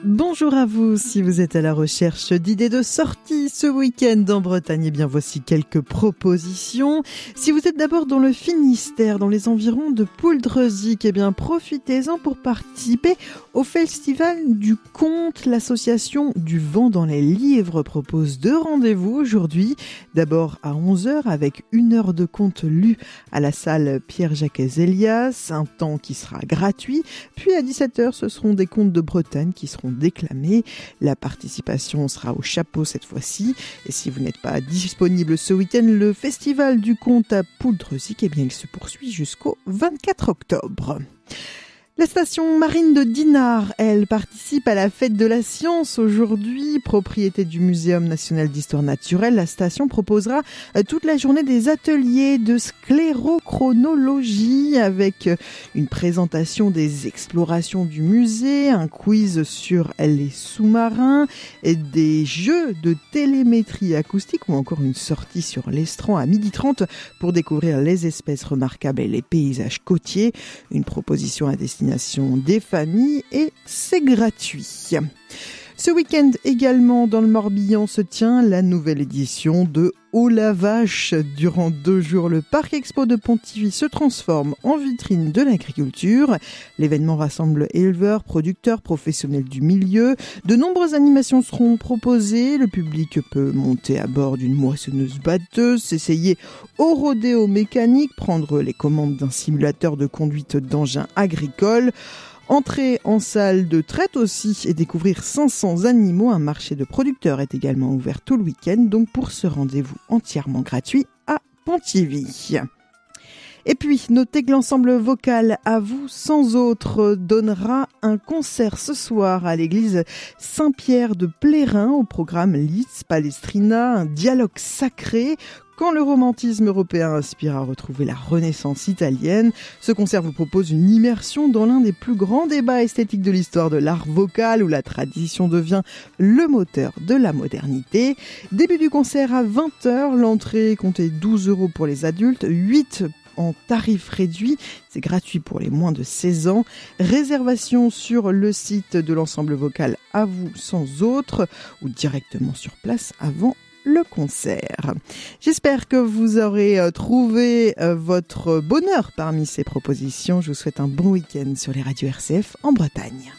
Bonjour à vous, si vous êtes à la recherche d'idées de sortie ce week-end en Bretagne, eh bien voici quelques propositions. Si vous êtes d'abord dans le Finistère, dans les environs de Pouldreuzic, eh bien profitez-en pour participer au Festival du Conte. L'association du Vent dans les Livres propose 2 rendez-vous aujourd'hui. D'abord à 11h avec 1 heure de conte lu à la salle Pierre-Jacques-Elias, un temps qui sera gratuit. Puis à 17h, ce seront des contes de Bretagne qui seront déclamés. La participation sera au chapeau cette fois-ci. Et si vous n'êtes pas disponible ce week-end, le Festival du Conte à Pouldreuzic, eh bien, il se poursuit jusqu'au 24 octobre. La station marine de Dinard, elle, participe à la fête de la science aujourd'hui. Propriété du Muséum national d'histoire naturelle, la station proposera toute la journée des ateliers de sclérochronologie avec une présentation des explorations du musée, un quiz sur les sous-marins et des jeux de télémétrie acoustique ou encore une sortie sur l'Estran à 12h30 pour découvrir les espèces remarquables et les paysages côtiers. Une proposition à destination des familles et c'est gratuit. Ce week-end également dans le Morbihan se tient la nouvelle édition de Haut la Vache. Durant 2 jours, le Parc Expo de Pontivy se transforme en vitrine de l'agriculture. L'événement rassemble éleveurs, producteurs, professionnels du milieu. De nombreuses animations seront proposées. Le public peut monter à bord d'une moissonneuse-batteuse, s'essayer au rodéo mécanique, prendre les commandes d'un simulateur de conduite d'engins agricoles. Entrer en salle de traite aussi et découvrir 500 animaux. Un marché de producteurs est également ouvert tout le week-end, donc pour ce rendez-vous entièrement gratuit à Pontivy. Et puis, notez que l'ensemble vocal À vous sans autre donnera un concert ce soir à l'église Saint-Pierre de Plérin au programme Liszt Palestrina, un dialogue sacré. Quand le romantisme européen aspire à retrouver la Renaissance italienne, ce concert vous propose une immersion dans l'un des plus grands débats esthétiques de l'histoire de l'art vocal où la tradition devient le moteur de la modernité. Début du concert à 20h, l'entrée comptez 12 € pour les adultes, 8 en tarif réduit, c'est gratuit pour les moins de 16 ans. Réservation sur le site de l'ensemble vocal À vous sans autre ou directement sur place avant le concert. J'espère que vous aurez trouvé votre bonheur parmi ces propositions. Je vous souhaite un bon week-end sur les radios RCF en Bretagne.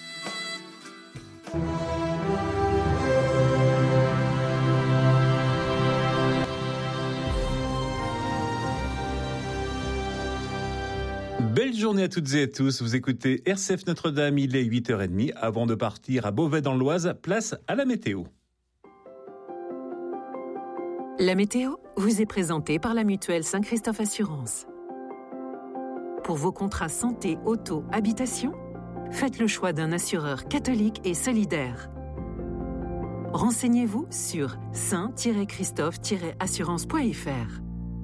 Belle journée à toutes et à tous. Vous écoutez RCF Notre-Dame, il est 8h30. Avant de partir à Beauvais dans l'Oise, place à la météo. La météo vous est présentée par la mutuelle Saint-Christophe Assurance. Pour vos contrats santé, auto, habitation, faites le choix d'un assureur catholique et solidaire. Renseignez-vous sur saint-christophe-assurance.fr.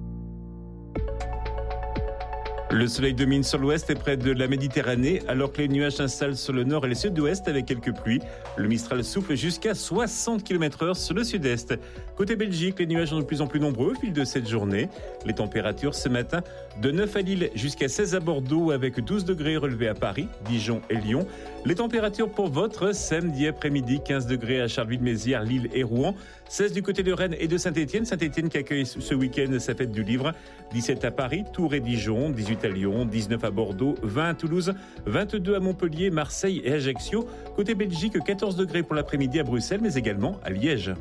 Le soleil domine sur l'ouest et près de la Méditerranée, alors que les nuages s'installent sur le nord et le sud-ouest avec quelques pluies. Le Mistral souffle jusqu'à 60 km/h sur le sud-est. Côté Belgique, les nuages sont de plus en plus nombreux au fil de cette journée. Les températures ce matin, de 9 à Lille jusqu'à 16 à Bordeaux, avec 12 degrés relevés à Paris, Dijon et Lyon. Les températures pour votre samedi après-midi, 15 degrés à Charleville-Mézières, Lille et Rouen. 16 du côté de Rennes et de Saint-Étienne. Saint-Étienne qui accueille ce week-end sa fête du livre. 17 à Paris, Tours et Dijon. 18 à Lyon, 19 à Bordeaux, 20 à Toulouse, 22 à Montpellier, Marseille et Ajaccio. Côté Belgique, 14 degrés pour l'après-midi à Bruxelles, mais également à Liège.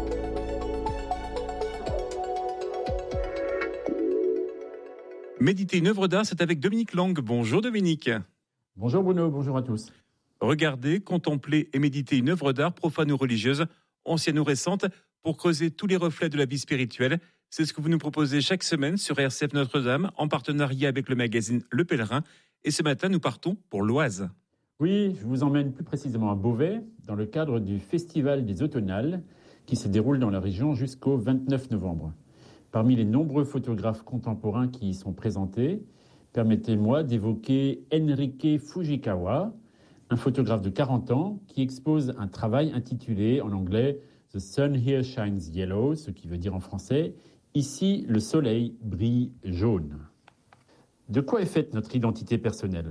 Méditer une œuvre d'art, c'est avec Dominique Lang. Bonjour Dominique. Bonjour Bruno, bonjour à tous. Regarder, contempler et méditer une œuvre d'art profane ou religieuse, ancienne ou récente, pour creuser tous les reflets de la vie spirituelle. C'est ce que vous nous proposez chaque semaine sur RCF Notre-Dame, en partenariat avec le magazine Le Pèlerin. Et ce matin, nous partons pour l'Oise. Oui, je vous emmène plus précisément à Beauvais, dans le cadre du Festival des Automnales, qui se déroule dans la région jusqu'au 29 novembre. Parmi les nombreux photographes contemporains qui y sont présentés, permettez-moi d'évoquer Enrique Fujikawa, un photographe de 40 ans qui expose un travail intitulé en anglais « The sun here shines yellow », ce qui veut dire en français « Ici, le soleil brille jaune ». De quoi est faite notre identité personnelle ?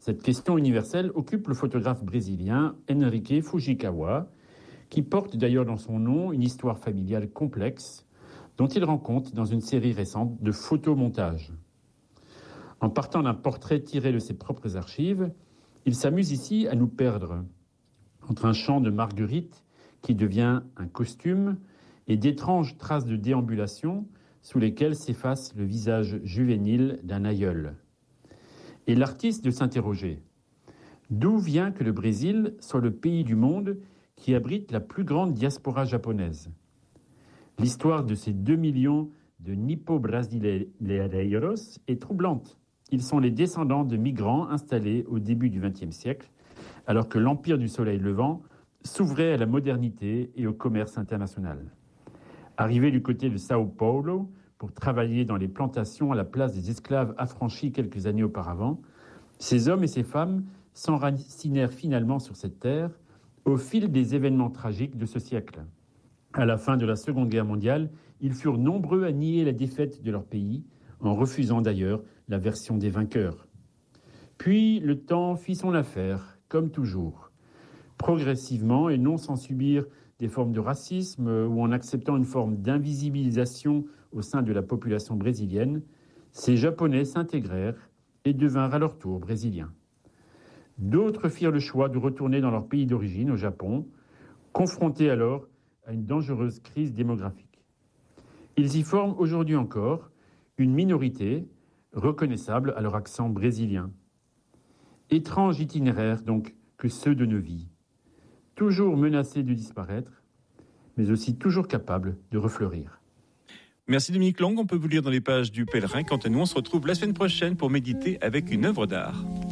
Cette question universelle occupe le photographe brésilien Henrique Fujikawa, qui porte d'ailleurs dans son nom une histoire familiale complexe dont il rend compte dans une série récente de photomontages. En partant d'un portrait tiré de ses propres archives, il s'amuse ici à nous perdre entre un champ de marguerite qui devient un costume et d'étranges traces de déambulation sous lesquelles s'efface le visage juvénile d'un aïeul. Et l'artiste de s'interroger. D'où vient que le Brésil soit le pays du monde qui abrite la plus grande diaspora japonaise? L'histoire de ces 2 millions de nippo-brasileiros est troublante. Ils sont les descendants de migrants installés au début du XXe siècle, alors que l'empire du soleil levant s'ouvrait à la modernité et au commerce international. Arrivés du côté de Sao Paulo pour travailler dans les plantations à la place des esclaves affranchis quelques années auparavant, ces hommes et ces femmes s'enracinèrent finalement sur cette terre au fil des événements tragiques de ce siècle. À la fin de la Seconde Guerre mondiale, ils furent nombreux à nier la défaite de leur pays, en refusant d'ailleurs la version des vainqueurs. Puis le temps fit son affaire, comme toujours. Progressivement, et non sans subir des formes de racisme ou en acceptant une forme d'invisibilisation au sein de la population brésilienne, ces Japonais s'intégrèrent et devinrent à leur tour brésiliens. D'autres firent le choix de retourner dans leur pays d'origine, au Japon, confrontés alors à une dangereuse crise démographique. Ils y forment aujourd'hui encore une minorité reconnaissable à leur accent brésilien. Étrange itinéraire donc que ceux de nos vies, toujours menacés de disparaître, mais aussi toujours capables de refleurir. Merci Dominique Long, on peut vous lire dans les pages du Pèlerin. Quant à nous, on se retrouve la semaine prochaine pour méditer avec une œuvre d'art.